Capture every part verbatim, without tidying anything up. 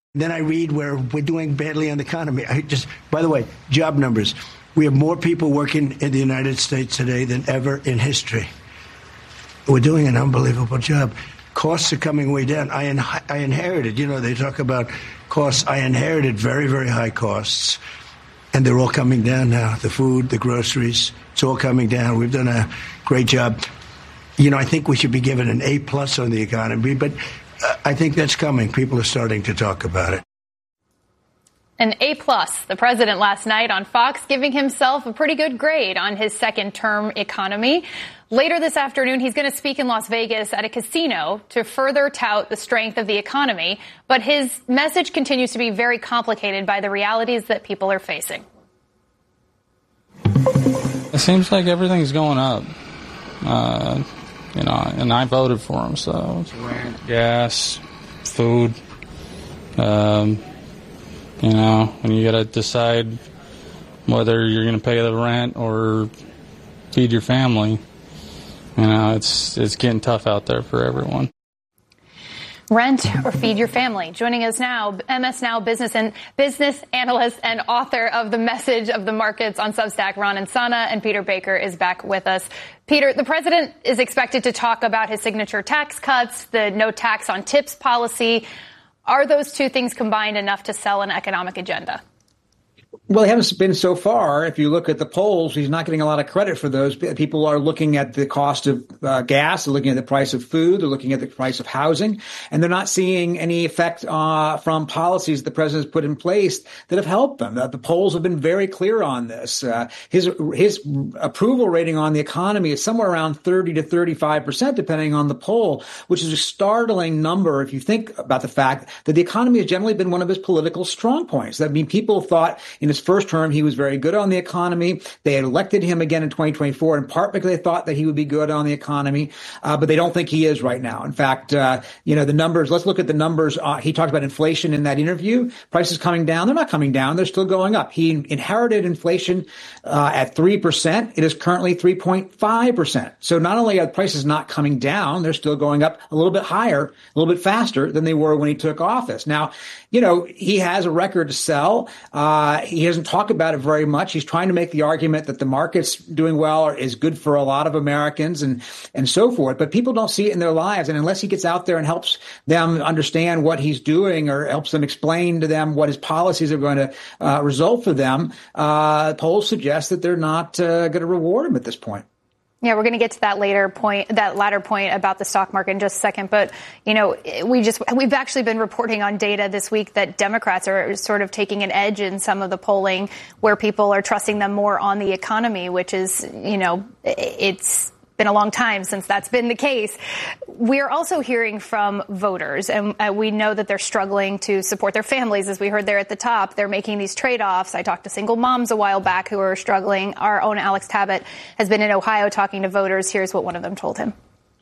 Then I read where we're doing badly on the economy. I just, by the way, job numbers. We have more people working in the United States today than ever in history. We're doing an unbelievable job. Costs are coming way down. I, in, I inherited, you know, they talk about costs. I inherited very, very high costs, and they're all coming down now. The food, the groceries, it's all coming down. We've done a great job. You know, I think we should be given an A plus on the economy, but uh, I think that's coming. People are starting to talk about it. An A plus. The president last night on Fox giving himself a pretty good grade on his second term economy. Later this afternoon, he's going to speak in Las Vegas at a casino to further tout the strength of the economy. But his message continues to be very complicated by the realities that people are facing. It seems like everything's going up. Uh, you know, and I voted for him, so rent, gas, food. Um, you know, when you got to decide whether you're going to pay the rent or feed your family, you know, it's it's getting tough out there for everyone. Rent or feed your family. Joining us now, M S Now business and business analyst and author of The Message of the Markets on Substack, Ron Insana, and Peter Baker is back with us. Peter, the president is expected to talk about his signature tax cuts, the no tax on tips policy. Are those two things combined enough to sell an economic agenda? Well, they haven't been so far. If you look at the polls, he's not getting a lot of credit for those. People are looking at the cost of uh, gas, they're looking at the price of food, they're looking at the price of housing, and they're not seeing any effect uh, from policies the president has put in place that have helped them. The, the polls have been very clear on this. Uh, his his approval rating on the economy is somewhere around thirty to thirty-five percent, depending on the poll, which is a startling number if you think about the fact that the economy has generally been one of his political strong points. I mean, people thought in his first term, he was very good on the economy. They had elected him again in twenty twenty-four, in part because they thought that he would be good on the economy, uh, but they don't think he is right now. In fact, uh, you know, the numbers, let's look at the numbers. Uh, he talked about inflation in that interview. Prices coming down. They're not coming down. They're still going up. He inherited inflation uh, at three percent. It is currently three point five percent. So not only are prices not coming down, they're still going up a little bit higher, a little bit faster than they were when he took office. Now, you know, he has a record to sell. Uh, he doesn't talk about it very much. He's trying to make the argument that the market's doing well or is good for a lot of Americans and, and so forth. But people don't see it in their lives. And unless he gets out there and helps them understand what he's doing or helps them explain to them what his policies are going to uh, result for them, uh, polls suggest that they're not uh, going to reward him at this point. Yeah, we're going to get to that later point, that latter point about the stock market in just a second. But, you know, we just, we've actually been reporting on data this week that Democrats are sort of taking an edge in some of the polling where people are trusting them more on the economy, which is, you know, it's been a long time since that's been the case. We're also hearing from voters, and uh, we know that they're struggling to support their families. As we heard there at the top, they're making these trade-offs. I talked to single moms a while back who are struggling. Our own Alex Tabbitt has been in Ohio talking to voters. Here's what one of them told him.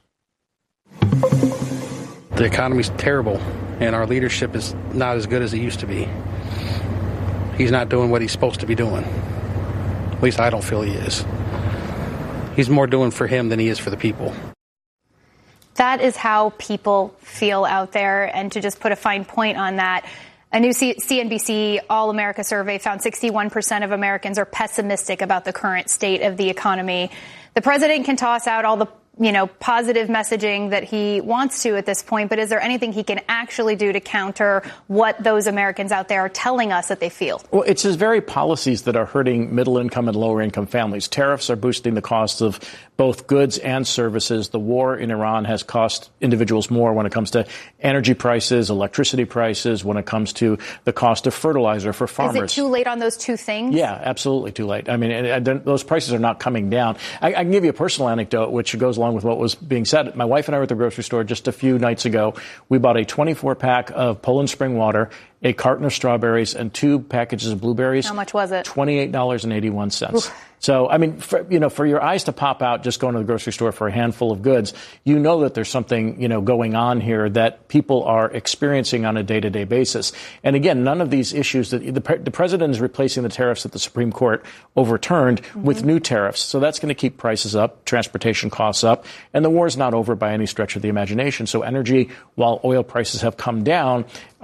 The economy's terrible, and our leadership is not as good as it used to be. He's not doing what he's supposed to be doing. At least I don't feel he is. He's more doing for him than he is for the people. That is how people feel out there. And to just put a fine point on that, a new C N B C All-America survey found sixty-one percent of Americans are pessimistic about the current state of the economy. The president can toss out all the, you know, positive messaging that he wants to at this point, but is there anything he can actually do to counter what those Americans out there are telling us that they feel? Well, it's his very policies that are hurting middle income and lower income families. Tariffs are boosting the cost of both goods and services. The war in Iran has cost individuals more when it comes to energy prices, electricity prices, when it comes to the cost of fertilizer for farmers. Is it too late on those two things? Yeah, absolutely too late. I mean, and, and those prices are not coming down. I, I can give you a personal anecdote, which goes along with what was being said. My wife and I were at the grocery store just a few nights ago. We bought a twenty-four pack of Poland Spring Water, a carton of strawberries, and two packages of blueberries. How much was it? twenty-eight dollars and eighty-one cents. So, I mean, for, you know, for your eyes to pop out just going to the grocery store for a handful of goods, you know that there's something, you know, going on here that people are experiencing on a day-to-day basis. And again, none of these issues that the, the president is replacing the tariffs that the Supreme Court overturned mm-hmm. with new tariffs. So that's going to keep prices up, transportation costs up, and the war is not over by any stretch of the imagination. So energy, while oil prices have come down, are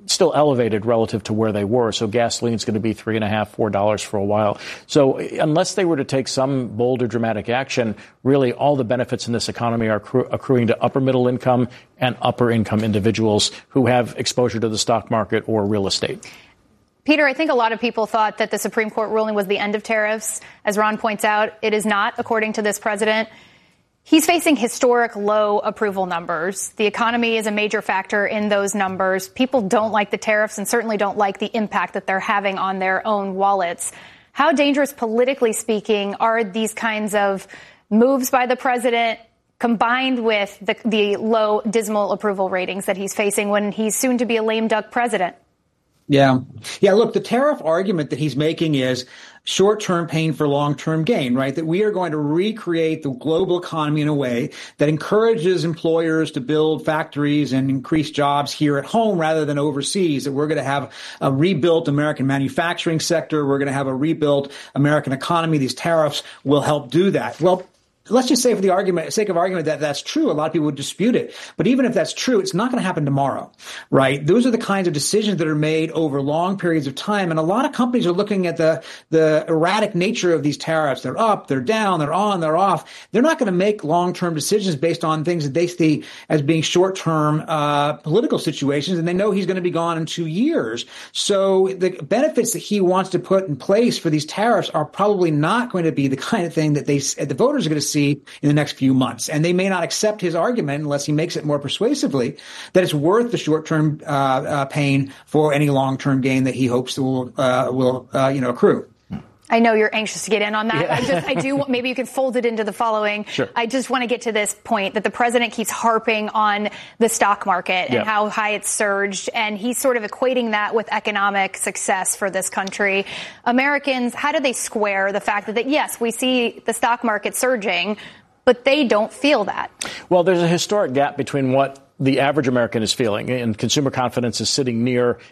still elevated relative to where they were. So gasoline's going to be three and a half, four dollars for a while. So unless they were to take some bold or dramatic action, really all the benefits in this economy are accru- accruing to upper middle income and upper income individuals who have exposure to the stock market or real estate. Peter, I think a lot of people thought that the Supreme Court ruling was the end of tariffs. As Ron points out, it is not, according to this president. He's facing historic low approval numbers. The economy is a major factor in those numbers. People don't like the tariffs and certainly don't like the impact that they're having on their own wallets. How dangerous, politically speaking, are these kinds of moves by the president combined with the, the low, dismal approval ratings that he's facing when he's soon to be a lame duck president? Yeah. Yeah. Look, the tariff argument that he's making is short-term pain for long-term gain, right? That we are going to recreate the global economy in a way that encourages employers to build factories and increase jobs here at home rather than overseas. That we're going to have a rebuilt American manufacturing sector. We're going to have a rebuilt American economy. These tariffs will help do that. Well, let's just say for the argument, sake of argument that that's true. A lot of people would dispute it. But even if that's true, it's not going to happen tomorrow, right? Those are the kinds of decisions that are made over long periods of time. And a lot of companies are looking at the, the erratic nature of these tariffs. They're up, they're down, they're on, they're off. They're not going to make long-term decisions based on things that they see as being short-term uh, political situations. And they know he's going to be gone in two years. So the benefits that he wants to put in place for these tariffs are probably not going to be the kind of thing that they, the voters are going to see in the next few months. And they may not accept his argument unless he makes it more persuasively that it's worth the short-term uh, uh, pain for any long-term gain that he hopes will, uh, will uh, you know, accrue. I know you're anxious to get in on that. Yeah. I just, I do, maybe you could fold it into the following. Sure. I just want to get to this point that the president keeps harping on the stock market and yeah. how high it's surged. And he's sort of equating that with economic success for this country. Americans, how do they square the fact that, that yes, we see the stock market surging, but they don't feel that? Well, there's a historic gap between what the average American is feeling, and consumer confidence is sitting near